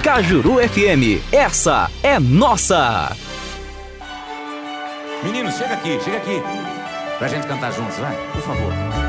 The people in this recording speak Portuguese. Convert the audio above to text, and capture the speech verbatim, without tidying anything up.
Cajuru F M, essa é nossa! Meninos, chega aqui, chega aqui. Pra gente cantar juntos, vai, por favor.